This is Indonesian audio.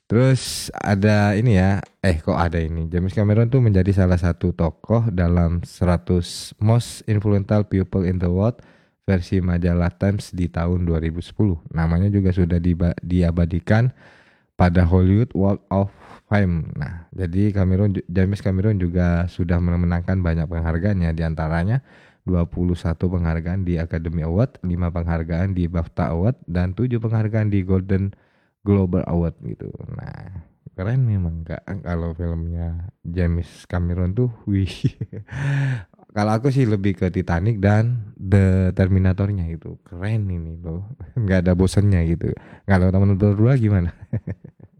Terus ada ini ya, kok ada ini. James Cameron tuh menjadi salah satu tokoh dalam 100 Most Influential People in the World versi majalah Times di tahun 2010. Namanya juga sudah diabadikan pada Hollywood Walk of Fame. Nah, jadi James Cameron juga sudah memenangkan banyak penghargaan ya, diantaranya 21 penghargaan di Academy Award, 5 penghargaan di BAFTA Award, dan 7 penghargaan di Golden Globe Award gitu. Nah, keren memang Kak kalau filmnya James Cameron tuh, wih. Kalau aku sih lebih ke Titanic dan The Terminatornya itu. Keren ini loh. Nggak ada bosannya gitu. Kalau teman-teman berdua gimana?